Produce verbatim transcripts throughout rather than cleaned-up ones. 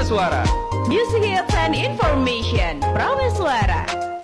Suara. Music hits and information. Prameswara.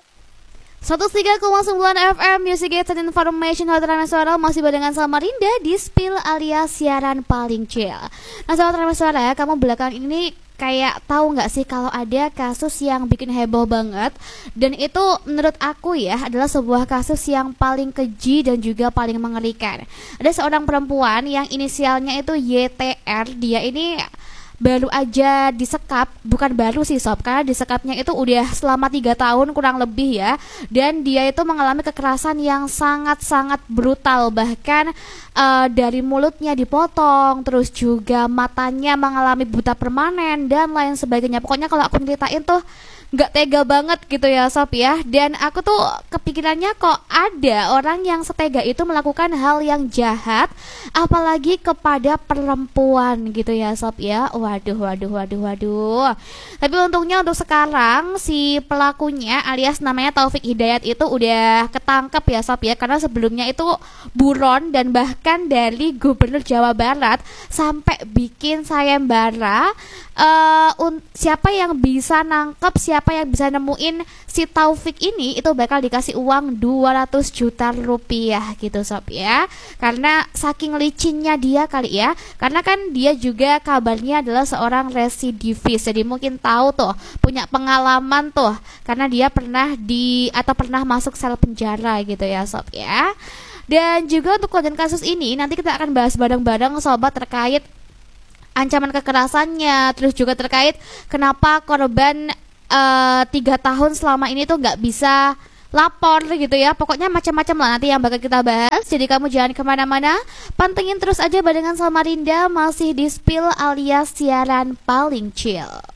seratus tiga koma sembilan F M Music Hits and Information Hotel Prameswara masih barengan sama Rinda di Spill alias siaran paling chill. Nah sahabat Prameswara, kamu belakang ini kayak tahu nggak sih kalau ada kasus yang bikin heboh banget, dan itu menurut aku ya adalah sebuah kasus yang paling keji dan juga paling mengerikan. Ada seorang perempuan yang inisialnya itu Y T R. Dia ini baru aja disekap, bukan baru sih sob, karena disekapnya itu udah selama tiga tahun kurang lebih ya. Dan dia itu mengalami kekerasan yang sangat-sangat brutal. Bahkan uh, dari mulutnya dipotong, terus juga matanya mengalami buta permanen dan lain sebagainya. Pokoknya kalau aku ceritain tuh nggak tega banget gitu ya sob ya. Dan aku tuh kepikirannya kok ada orang yang setega itu melakukan hal yang jahat, apalagi kepada perempuan gitu ya sob ya. Waduh waduh waduh waduh. Tapi untungnya untuk sekarang si pelakunya alias namanya Taufik Hidayat itu udah ketangkep ya sob ya. Karena sebelumnya itu buron dan bahkan dari Gubernur Jawa Barat sampai bikin sayembara uh, un- siapa yang bisa nangkep, siapa Siapa yang bisa nemuin si Taufik ini itu bakal dikasih uang dua ratus juta rupiah gitu sob ya. Karena saking licinnya dia kali ya. Karena kan dia juga kabarnya adalah seorang residivis. Jadi mungkin tahu tuh, punya pengalaman tuh, karena dia pernah di atau pernah masuk sel penjara gitu ya sob ya. Dan juga untuk konten kasus ini nanti kita akan bahas bareng-bareng sobat terkait ancaman kekerasannya, terus juga terkait kenapa korban Uh, tiga tahun selama ini tuh nggak bisa lapor gitu ya. Pokoknya macam-macam lah nanti yang bakal kita bahas. Jadi kamu jangan kemana-mana, pantengin terus aja barengan sama Rinda masih di Spill alias siaran paling chill.